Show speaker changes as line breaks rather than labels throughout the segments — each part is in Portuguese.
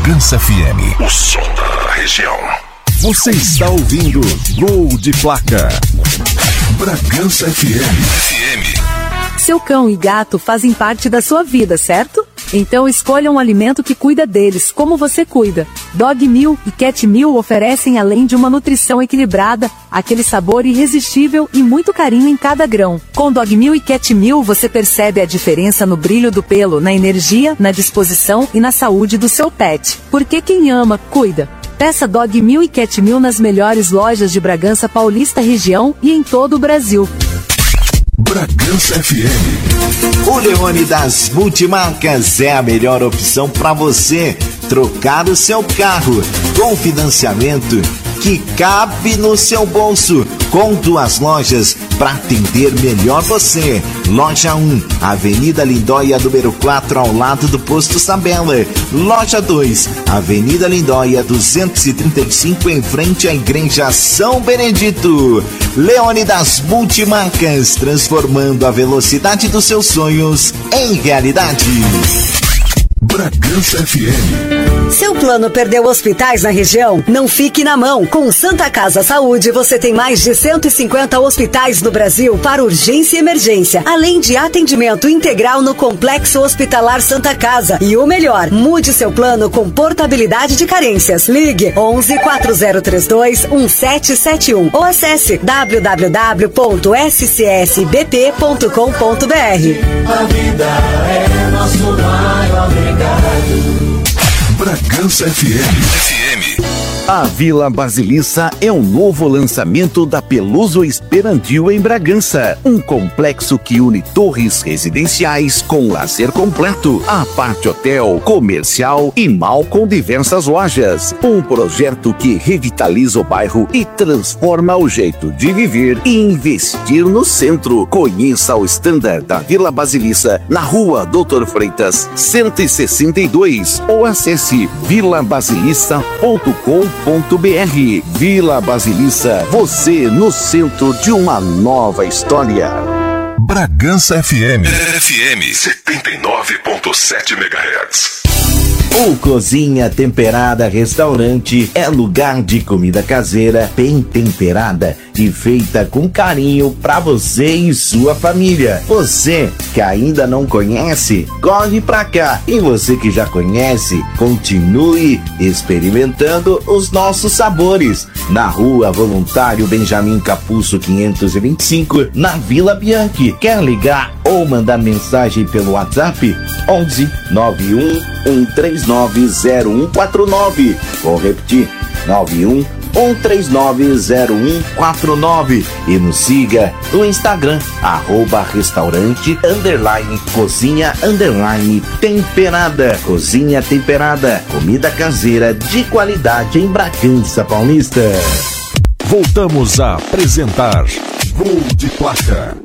Bragança FM, o som da região. Você está ouvindo Gol de Placa. Bragança FM.
Seu cão e gato fazem parte da sua vida, certo? Então escolha um alimento que cuida deles, como você cuida. Dog Meal e Cat Meal oferecem, além de uma nutrição equilibrada, aquele sabor irresistível e muito carinho em cada grão. Com Dog Meal e Cat Meal você percebe a diferença no brilho do pelo, na energia, na disposição e na saúde do seu pet. Porque quem ama, cuida. Peça Dog Meal e Cat Meal nas melhores lojas de Bragança Paulista região e em todo o Brasil.
Bragança FM.
O Leone das Multimarcas é a melhor opção para você trocar o seu carro com financiamento que cabe no seu bolso, com 2 lojas para atender melhor você. Loja 1, Avenida Lindóia, número 4, ao lado do Posto Sabela. Loja 2, Avenida Lindóia, 235, em frente à Igreja São Benedito. Leone das Multimarcas, transformando a velocidade dos seus sonhos em realidade.
Bragança FM.
Seu plano perdeu hospitais na região? Não fique na mão. Com Santa Casa Saúde, você tem mais de 150 hospitais no Brasil para urgência e emergência, além de atendimento integral no Complexo Hospitalar Santa Casa. E o melhor, mude seu plano com portabilidade de carências. Ligue 11 4032 1771 ou acesse www.scsbp.com.br.
A vida é nosso maior legado.
Bragança FM.
A Vila Basilissa é um novo lançamento da Peluso Esperantil em Bragança. Um complexo que une torres residenciais com lazer completo, apart hotel, comercial e mall com diversas lojas. Um projeto que revitaliza o bairro e transforma o jeito de viver e investir no centro. Conheça o standard da Vila Basilissa na Rua Doutor Freitas, 162 ou acesse vilabasilissa.com.br. Vila Basilissa, você no centro de uma nova história.
Bragança FM 79.7 MHz.
O Cozinha Temperada Restaurante é lugar de comida caseira bem temperada e feita com carinho para você e sua família. Você que ainda não conhece, corre pra cá. E você que já conhece, continue experimentando os nossos sabores. Na Rua Voluntário Benjamin Capuzzo 525, na Vila Bianchi. Quer ligar ou mandar mensagem pelo WhatsApp? 11 91 139 0149. Vou repetir: 91 1390149 e nos siga no Instagram @restaurante_cozinha_temperada. Cozinha Temperada, comida caseira de qualidade em Bragança Paulista.
Voltamos a apresentar Gol de Placa.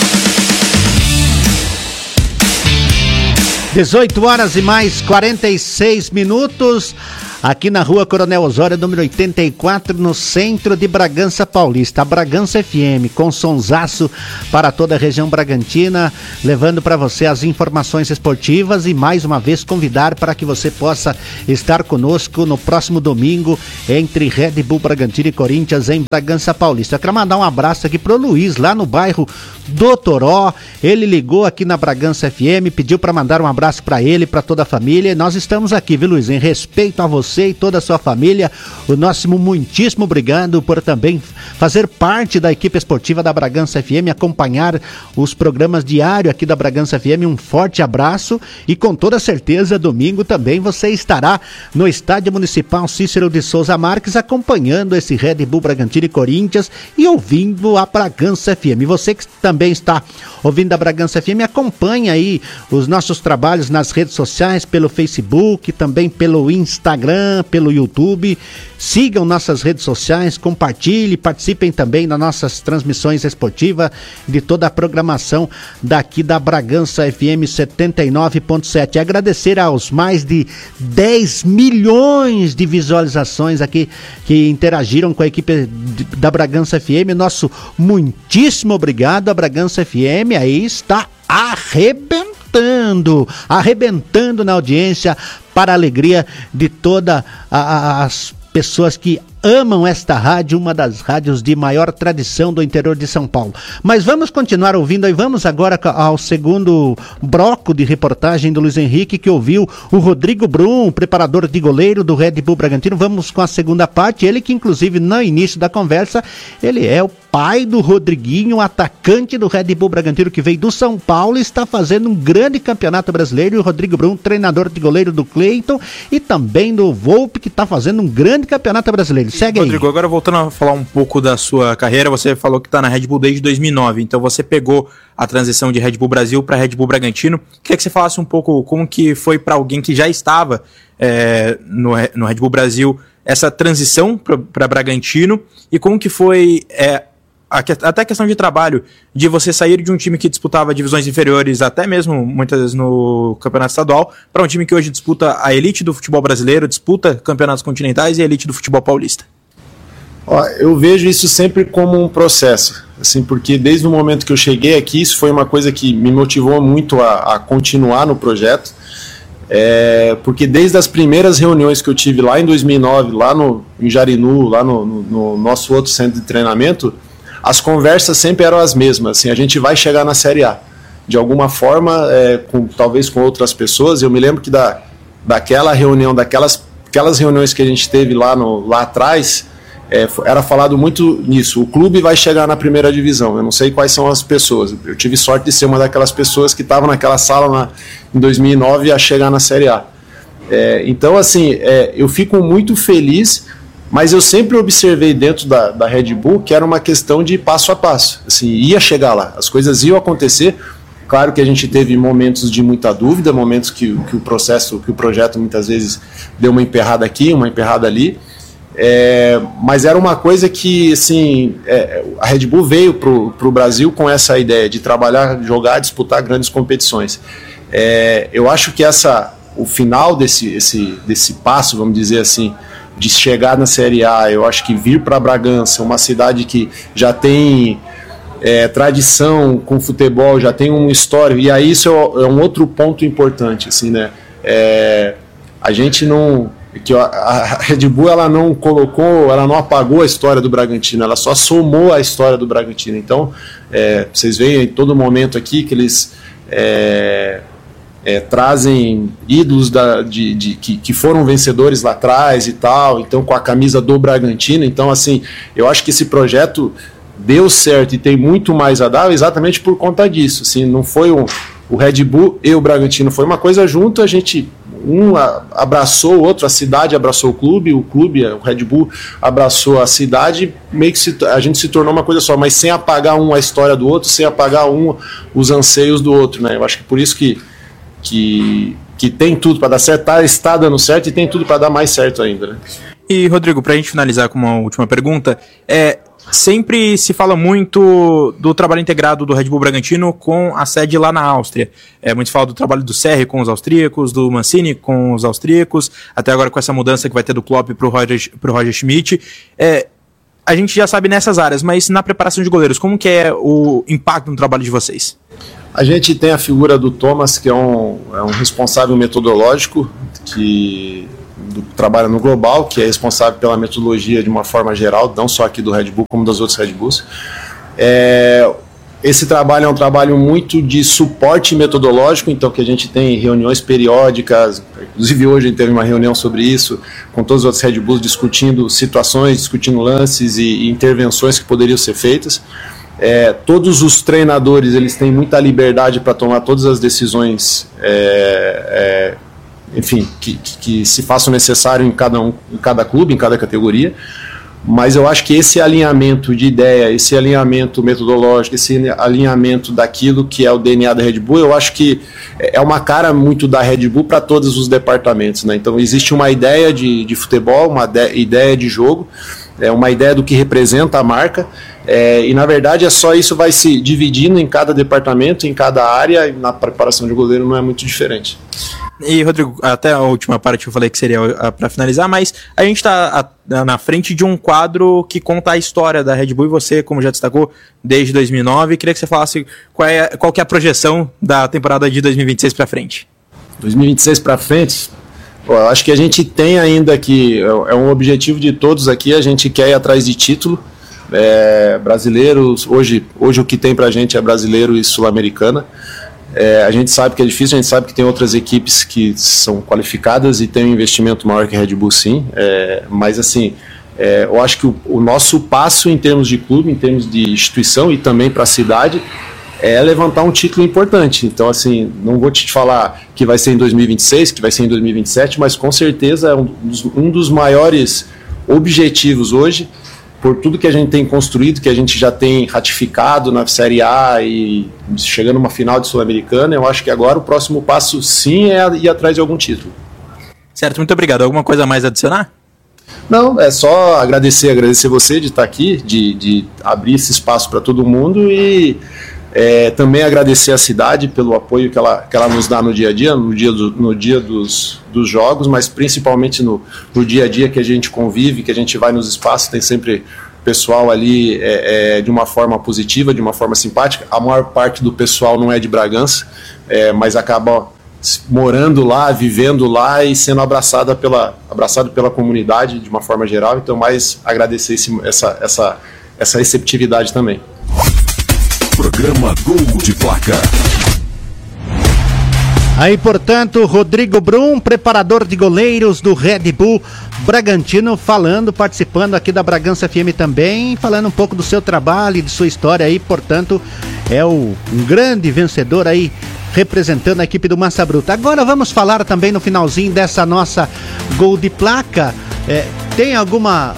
18 horas e mais 46 minutos, aqui na Rua Coronel Osório, número 84, no centro de Bragança Paulista. A Bragança FM, com sonsaço para toda a região bragantina, levando para você as informações esportivas e mais uma vez convidar para que você possa estar conosco no próximo domingo entre Red Bull Bragantino e Corinthians em Bragança Paulista. Eu quero mandar um abraço aqui pro Luiz, lá no bairro do Toró. Ele ligou aqui na Bragança FM, pediu para mandar um abraço para ele, para toda a família. E nós estamos aqui, viu, Luiz? Em respeito a você e toda a sua família, o nosso muitíssimo obrigado por também fazer parte da equipe esportiva da Bragança FM, acompanhar os programas diários aqui da Bragança FM. Um forte abraço e com toda certeza domingo também você estará no Estádio Municipal Cícero de Souza Marques acompanhando esse Red Bull Bragantino e Corinthians e ouvindo a Bragança FM. Você que também está ouvindo a Bragança FM, acompanha aí os nossos trabalhos nas redes sociais, pelo Facebook, também pelo Instagram, pelo YouTube. Sigam nossas redes sociais, compartilhem, participem também das nossas transmissões esportivas, de toda a programação daqui da Bragança FM 79.7. Agradecer aos mais de 10 milhões de visualizações aqui que interagiram com a equipe da Bragança FM. Nosso muitíssimo obrigado. A Bragança FM aí está arrebentando. arrebentando na audiência, para a alegria de todas as pessoas que amam esta rádio, uma das rádios de maior tradição do interior de São Paulo. Mas vamos continuar ouvindo, e vamos agora ao segundo bloco de reportagem do Luiz Henrique, que ouviu o Rodrigo Brum, preparador de goleiro do Red Bull Bragantino. Vamos com a segunda parte, ele que inclusive no início da conversa, ele é o pai do Rodriguinho, atacante do Red Bull Bragantino, que veio do São Paulo e está fazendo um grande campeonato brasileiro. E o Rodrigo Brum, treinador de goleiro do Cleiton e também do Volpe, que está fazendo um grande campeonato brasileiro. Segue aí.
Rodrigo, agora voltando a falar um pouco da sua carreira, você falou que está na Red Bull desde 2009, então você pegou a transição de Red Bull Brasil para Red Bull Bragantino. Queria que você falasse um pouco como que foi para alguém que já estava no Red Bull Brasil essa transição para Bragantino, e como que foi até a questão de trabalho, de você sair de um time que disputava divisões inferiores, até mesmo muitas vezes no campeonato estadual, para um time que hoje disputa a elite do futebol brasileiro, disputa campeonatos continentais e a elite do futebol paulista.
Eu vejo isso sempre como um processo, assim, porque desde o momento que eu cheguei aqui, isso foi uma coisa que me motivou muito a continuar no projeto, porque desde as primeiras reuniões que eu tive lá em 2009, lá em Jarinu, lá no nosso outro centro de treinamento, as conversas sempre eram as mesmas, assim, a gente vai chegar na Série A, de alguma forma, talvez com outras pessoas. Eu me lembro que daquela reunião, aquelas reuniões que a gente teve lá atrás, era falado muito nisso, o clube vai chegar na primeira divisão, eu não sei quais são as pessoas, eu tive sorte de ser uma daquelas pessoas que estavam naquela sala em 2009 a chegar na Série A. Então, assim, eu fico muito feliz, mas eu sempre observei dentro da Red Bull que era uma questão de passo a passo, assim, ia chegar lá, as coisas iam acontecer. Claro que a gente teve momentos de muita dúvida, momentos que o projeto muitas vezes deu uma emperrada aqui, uma emperrada ali, mas era uma coisa que, assim, a Red Bull veio para o Brasil com essa ideia de trabalhar, jogar, disputar grandes competições. Eu acho que o final desse passo, vamos dizer assim, de chegar na Série A, eu acho que vir para Bragança, uma cidade que já tem tradição com futebol, já tem uma história, e aí isso é um outro ponto importante, assim, né? A gente não... que a Red Bull, ela não apagou a história do Bragantino, ela só somou a história do Bragantino. Então, vocês veem em todo momento aqui que eles trazem ídolos que foram vencedores lá atrás e tal, então com a camisa do Bragantino. Então, assim, eu acho que esse projeto deu certo e tem muito mais a dar exatamente por conta disso. Assim, não foi o Red Bull e o Bragantino, foi uma coisa junto, a gente abraçou o outro, a cidade abraçou o clube, o Red Bull abraçou a cidade, meio que a gente se tornou uma coisa só, mas sem apagar a história do outro, sem apagar os anseios do outro, né? Eu acho que por isso que tem tudo para dar certo, está dando certo e tem tudo para dar mais certo ainda, né?
E, Rodrigo, para a gente finalizar com uma última pergunta, sempre se fala muito do trabalho integrado do Red Bull Bragantino com a sede lá na Áustria. Muito se fala do trabalho do Serri com os austríacos, do Mancini com os austríacos, até agora com essa mudança que vai ter do Klopp pro Roger Schmidt. A gente já sabe nessas áreas, mas na preparação de goleiros, como que é o impacto no trabalho de vocês?
A gente tem a figura do Thomas, que é um responsável metodológico, que trabalha no Global, que é responsável pela metodologia de uma forma geral, não só aqui do Red Bull, como das outras Red Bulls. Esse trabalho é um trabalho muito de suporte metodológico, então que a gente tem reuniões periódicas, inclusive hoje a gente teve uma reunião sobre isso, com todos os outros Red Bulls discutindo situações, discutindo lances e intervenções que poderiam ser feitas. Todos os treinadores, eles têm muita liberdade para tomar todas as decisões, enfim, que se façam necessário em cada clube, em cada categoria, mas eu acho que esse alinhamento de ideia, esse alinhamento metodológico, esse alinhamento daquilo que é o DNA da Red Bull, eu acho que é uma cara muito da Red Bull para todos os departamentos, né? Então existe uma ideia de futebol, uma ideia de jogo, uma ideia do que representa a marca, e na verdade só isso vai se dividindo em cada departamento, em cada área, e na preparação de goleiro não é muito diferente.
E, Rodrigo, até a última parte eu falei que seria para finalizar, mas a gente está na frente de um quadro que conta a história da Red Bull e você, como já destacou, desde 2009. Queria que você falasse qual que é a projeção da temporada de 2026 para frente.
2026 para frente, eu acho que a gente tem ainda que, é um objetivo de todos aqui, a gente quer ir atrás de título. Brasileiros, hoje o que tem pra gente é brasileiro e sul-americana. A gente sabe que é difícil, a gente sabe que tem outras equipes que são qualificadas e tem um investimento maior que a Red Bull, sim, mas assim, eu acho que o nosso passo em termos de clube, em termos de instituição e também para a cidade é levantar um título importante. Então assim, não vou te falar que vai ser em 2026, que vai ser em 2027, mas com certeza é um dos maiores objetivos hoje, por tudo que a gente tem construído, que a gente já tem ratificado na Série A e chegando numa final de Sul-Americana. Eu acho que agora o próximo passo sim é ir atrás de algum título.
Certo, muito obrigado. Alguma coisa mais a adicionar?
Não, é só agradecer você de estar aqui, de abrir esse espaço para todo mundo e também agradecer a cidade pelo apoio que ela nos dá no dia a dia, no dia dos jogos, mas principalmente no dia a dia que a gente convive, que a gente vai nos espaços, tem sempre pessoal ali de uma forma positiva, de uma forma simpática. A maior parte do pessoal não é de Bragança, mas acaba morando lá, vivendo lá e sendo abraçado pela comunidade de uma forma geral. Então, mais agradecer essa receptividade também.
Programa Gol de Placa.
Aí, portanto, Rodrigo Brum, preparador de goleiros do Red Bull Bragantino, participando aqui da Bragança FM também, falando um pouco do seu trabalho e de sua história aí, portanto, um grande vencedor aí, representando a equipe do Massa Bruta. Agora vamos falar também no finalzinho dessa nossa Gol de Placa, tem alguma...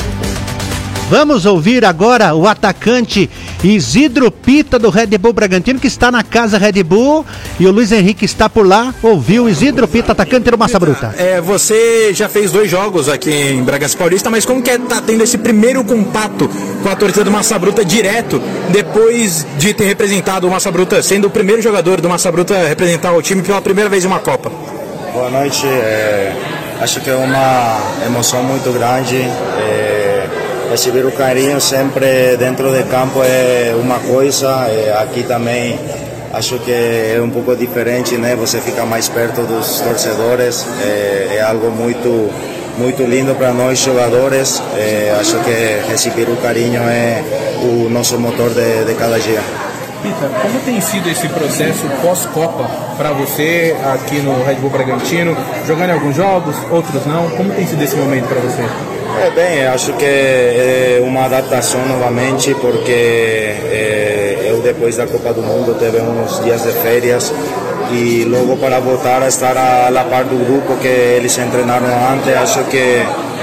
Vamos ouvir agora o atacante Isidro Pita do Red Bull Bragantino, que está na casa Red Bull, e o Luiz Henrique está por lá. Ouviu Isidro Pita, atacante do Massa Bruta.
Você já fez 2 jogos aqui em Bragança Paulista, mas como que tá tendo esse primeiro contato com a torcida do Massa Bruta direto, depois de ter representado o Massa Bruta, sendo o primeiro jogador do Massa Bruta a representar o time pela primeira vez em uma Copa?
Boa noite, acho que é uma emoção muito grande. Receber o carinho sempre dentro do campo é uma coisa, aqui também acho que é um pouco diferente, né? Você fica mais perto dos torcedores, é algo muito lindo para nós jogadores. Acho que receber o carinho é o nosso motor de cada dia.
Pita, como tem sido esse processo pós-Copa para você aqui no Red Bull Bragantino, jogando em alguns jogos, outros não? Como tem sido esse momento para você?
Bem, acho que é uma adaptação novamente, porque eu depois da Copa do Mundo teve uns dias de férias e logo para voltar a estar a la par do grupo que eles treinaram antes, acho que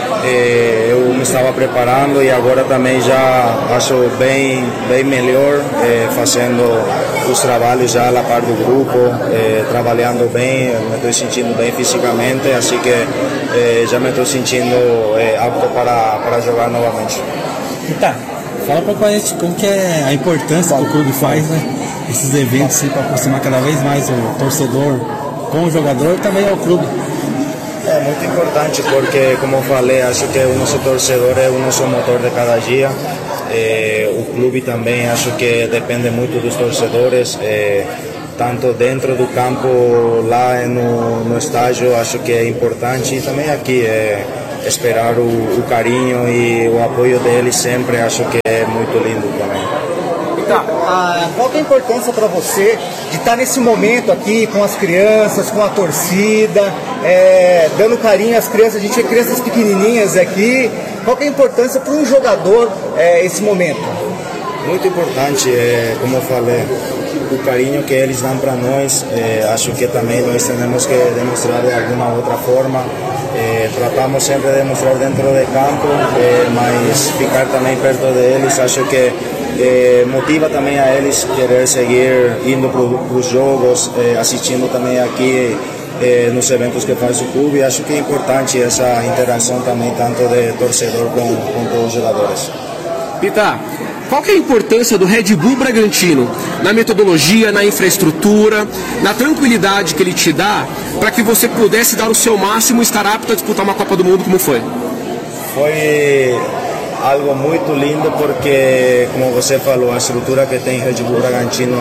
eu me estava preparando e agora também já acho bem melhor, fazendo os trabalhos já a la par do grupo, trabalhando bem, me estou sentindo bem fisicamente, assim que já me estou sentindo apto para jogar novamente.
Tá, fala pra gente como que é a importância que o clube faz, né? Esses eventos para aproximar cada vez mais o torcedor com o jogador e também ao clube.
É muito importante porque, como eu falei, acho que o nosso torcedor é o nosso motor de cada dia. O clube também acho que depende muito dos torcedores, tanto dentro do campo, lá no estádio, acho que é importante, e também aqui esperar o carinho e o apoio deles sempre, acho que é muito lindo também.
Qual que é a importância para você de estar nesse momento aqui com as crianças, com a torcida, dando carinho às crianças? A gente vê crianças pequenininhas aqui. Qual que é a importância para um jogador esse momento?
Muito importante, como eu falei, o carinho que eles dão para nós, acho que também nós temos que demonstrar de alguma outra forma. Tratamos sempre de demonstrar dentro do campo, mas ficar também perto deles, acho que motiva também a eles querer seguir indo para os jogos, assistindo também aqui nos eventos que faz o clube. Acho que é importante essa interação também, tanto de torcedor com todos os jogadores.
Pita,
qual que é a importância do Red Bull Bragantino na metodologia, na infraestrutura, na tranquilidade que ele te dá para que você pudesse dar o seu máximo e estar apto a disputar uma Copa do Mundo como foi?
Foi algo muito lindo porque, como você falou, a estrutura que tem Red Bull Bragantino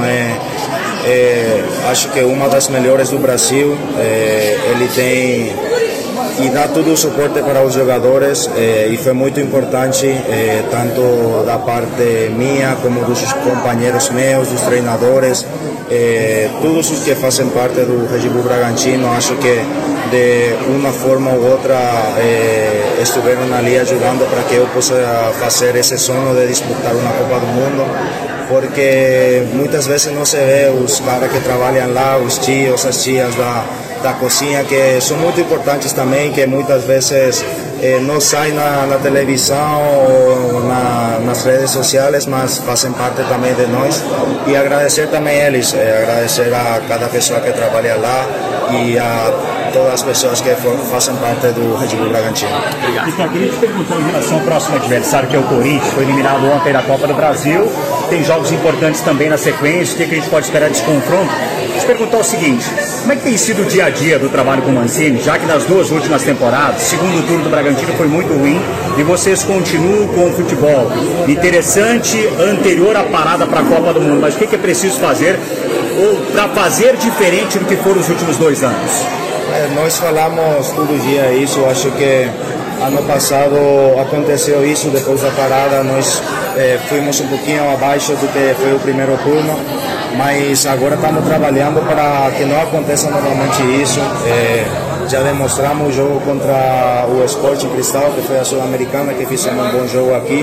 acho que é uma das melhores do Brasil. Ele tem e dá todo o suporte para os jogadores e foi muito importante, tanto da parte minha como dos companheiros meus, dos treinadores, todos os que fazem parte do Red Bull Bragantino. Acho que de uma forma ou outra estiveram ali ajudando para que eu possa fazer esse sonho de disputar uma Copa do Mundo, porque muitas vezes não se vê os caras que trabalham lá, os tios, as tias da cozinha, que são muito importantes também, que muitas vezes não saem na televisão ou nas redes sociais, mas fazem parte também de nós. E agradecer também eles, agradecer a cada pessoa que trabalha lá e a todas as pessoas que fazem parte do Red Bull Bragantino.
Obrigado. Então, eu queria te perguntar em relação ao próximo adversário, que é o Corinthians, foi eliminado ontem da Copa do Brasil, tem jogos importantes também na sequência, o que a gente pode esperar desse confronto? Vou te perguntar o seguinte, como é que tem sido o dia a dia do trabalho com o Mancini, já que nas 2 últimas temporadas, o segundo turno do Bragantino foi muito ruim e vocês continuam com o futebol interessante, anterior à parada para a Copa do Mundo, mas o que é preciso fazer ou para fazer diferente do que foram os últimos 2 anos?
Nós falamos todo dia isso. Acho que ano passado aconteceu isso, depois da parada nós fomos um pouquinho abaixo do que foi o primeiro turno, mas agora estamos trabalhando para que não aconteça novamente isso. Já demonstramos o jogo contra o Sport Cristal, que foi a Sul-Americana, que fizemos um bom jogo aqui,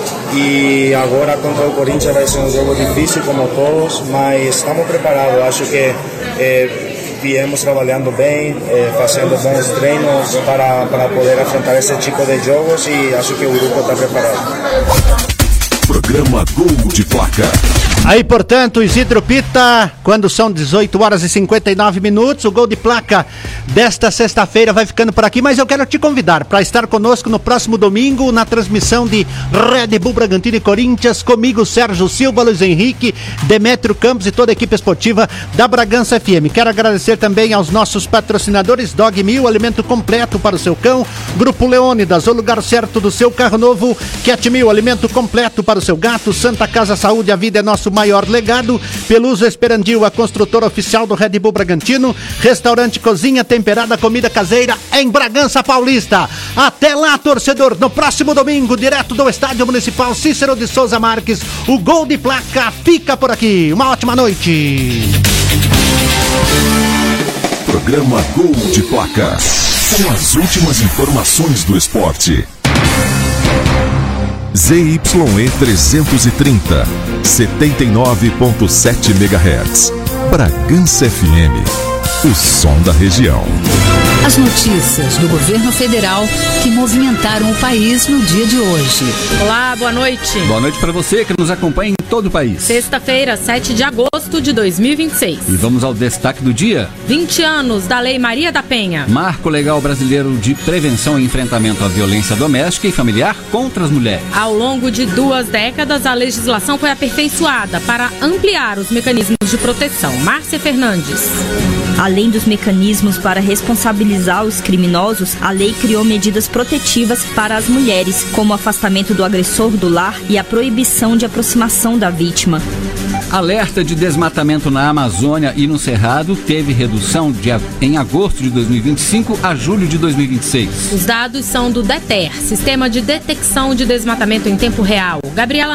e agora contra o Corinthians vai ser um jogo difícil como todos, mas estamos preparados. Acho que viemos trabalhando bem, fazendo bons treinos para poder enfrentar esse tipo de jogos, e acho que o grupo está preparado.
Programa Gol de Placa.
Aí, portanto, Isidro Pita, quando são 18 horas e 59 minutos, o Gol de Placa desta sexta-feira vai ficando por aqui, mas eu quero te convidar para estar conosco no próximo domingo na transmissão de Red Bull Bragantino e Corinthians, comigo Sérgio Silva, Luiz Henrique, Demétrio Campos e toda a equipe esportiva da Bragança FM. Quero agradecer também aos nossos patrocinadores, Dog Mil, alimento completo para o seu cão, Grupo Leônidas, o lugar certo do seu carro novo, Cat Mil, alimento completo para o seu gato, Santa Casa Saúde, a vida é nosso maior legado, Peluso Esperandil, a construtora oficial do Red Bull Bragantino, Restaurante Cozinha Temperada, comida caseira em Bragança Paulista. Até lá, torcedor, no próximo domingo, direto do Estádio Municipal Cícero de Souza Marques, o Gol de Placa fica por aqui. Uma ótima noite.
Programa Gol de Placa, com as últimas informações do esporte. ZYE 330, 79.7 MHz. Bragança FM, o som da região.
As notícias do governo federal que movimentaram o país no dia de hoje.
Olá, boa noite.
Boa noite para você que nos acompanha em todo o país.
Sexta-feira, 7 de agosto de 2026.
E vamos ao destaque do dia.
20 anos da Lei Maria da Penha.
Marco Legal Brasileiro de Prevenção e Enfrentamento à Violência Doméstica e Familiar contra as Mulheres.
Ao longo de 2 décadas, a legislação foi aperfeiçoada para ampliar os mecanismos de proteção. Márcia Fernandes.
Além dos mecanismos para responsabilizar os criminosos, a lei criou medidas protetivas para as mulheres, como o afastamento do agressor do lar e a proibição de aproximação da vítima.
Alerta de desmatamento na Amazônia e no Cerrado teve redução em agosto de 2025 a julho de 2026.
Os dados são do DETER, Sistema de Detecção de Desmatamento em Tempo Real. Gabriela